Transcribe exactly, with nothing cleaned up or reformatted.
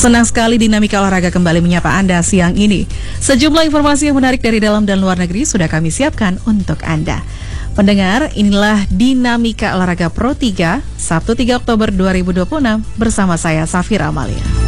Senang sekali Dinamika Olahraga kembali menyapa Anda siang ini. Sejumlah informasi yang menarik dari dalam dan luar negeri sudah kami siapkan untuk Anda. Pendengar, inilah Dinamika Olahraga Pro tiga, Sabtu tiga Oktober dua ribu dua puluh enam bersama saya Safira Amalia.